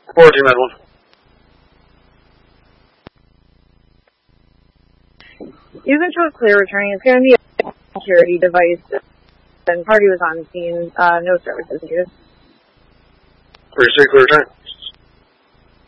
4 Med 1. You can show clear returning. It's going to be a security device. And party was on scene. No services needed. Pretty clear return.